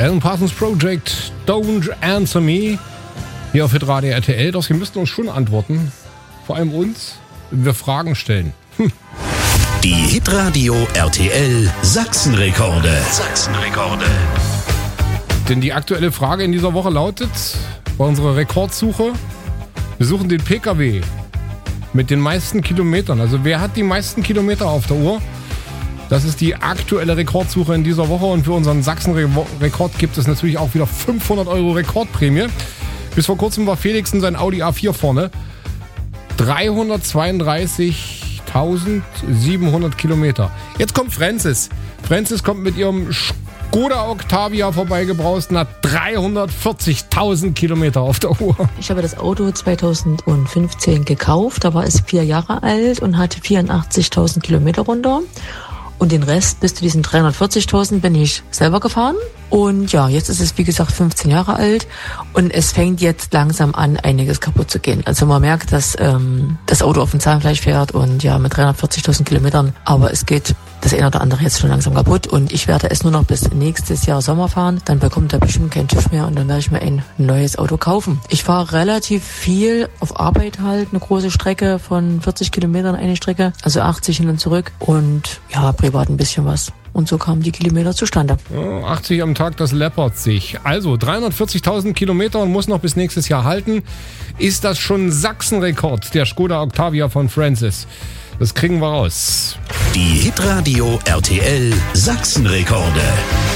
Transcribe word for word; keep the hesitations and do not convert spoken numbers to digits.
Alan Parsons Project, Don't Answer Me. Hier auf Hitradio R T L. Doch, Sie müssten uns schon antworten. Vor allem uns, wenn wir Fragen stellen. Hm. Die Hitradio R T L Sachsenrekorde. Sachsenrekorde. Denn die aktuelle Frage in dieser Woche lautet, bei unserer Rekordsuche, wir suchen den P K W mit den meisten Kilometern. Also wer hat die meisten Kilometer auf der Uhr? Das ist die aktuelle Rekordsuche in dieser Woche. Und für unseren Sachsen-Rekord gibt es natürlich auch wieder fünfhundert Euro Rekordprämie. Bis vor kurzem war Felix in sein Audi A vier vorne. dreihundertzweiunddreißigtausendsiebenhundert Kilometer. Jetzt kommt Francis. Francis kommt mit ihrem Skoda Octavia vorbeigebraust und hat dreihundertvierzigtausend Kilometer auf der Uhr. Ich habe das Auto zweitausendfünfzehn gekauft. Da war es vier Jahre alt und hatte vierundachtzigtausend Kilometer runter. Und den Rest bis zu diesen dreihundertvierzigtausend bin ich selber gefahren. Und ja, jetzt ist es wie gesagt fünfzehn Jahre alt und es fängt jetzt langsam an, einiges kaputt zu gehen. Also man merkt, dass ähm, das Auto auf dem Zahnfleisch fährt und ja, mit dreihundertvierzigtausend Kilometern. Aber es geht das eine oder andere jetzt schon langsam kaputt und ich werde es nur noch bis nächstes Jahr Sommer fahren. Dann bekommt er bestimmt keinen TÜV mehr und dann werde ich mir ein neues Auto kaufen. Ich fahre relativ viel auf Arbeit halt, eine große Strecke von vierzig Kilometern, eine Strecke, also achtzig hin und zurück und ja, privat ein bisschen was. Und so kamen die Kilometer zustande. achtzig am Tag, das läppert sich. Also dreihundertvierzigtausend Kilometer und muss noch bis nächstes Jahr halten. Ist das schon Sachsenrekord, der Skoda Octavia von Francis? Das kriegen wir raus. Die Hitradio R T L Sachsenrekorde.